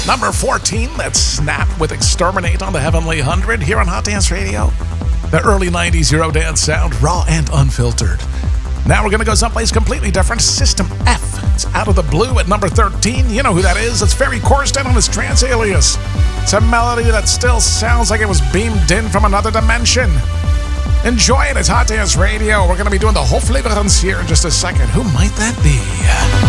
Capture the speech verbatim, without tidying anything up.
Number fourteen, that's Snap with Exterminate on the Heavenly one hundred here on Hot Dance Radio. The early nineties Eurodance sound, raw and unfiltered. Now we're going to go someplace completely different. System F. It's Out of the Blue at number thirteen. You know who that is. It's Ferry Corsten on his Trance Alias. It's a melody that still sounds like it was beamed in from another dimension. Enjoy it. It's Hot Dance Radio. We're going to be doing the whole flavors here in just a second. Who might that be?